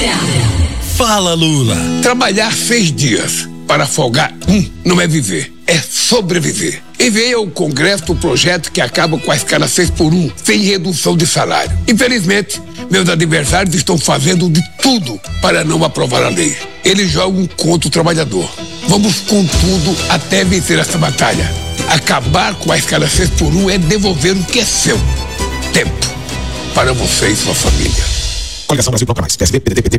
Fala, Lula. Trabalhar 6 dias para folgar não é viver, é sobreviver. Enviei ao Congresso o projeto que acaba com a escala 6x1, sem redução de salário. Infelizmente, meus adversários estão fazendo de tudo para não aprovar a lei. Eles jogam contra o trabalhador. Vamos com tudo até vencer essa batalha. Acabar com a escala 6x1 é devolver o que é seu. Tempo para você e sua família. Coligação Brasil Bloco Mais, PSB, PDT, PT,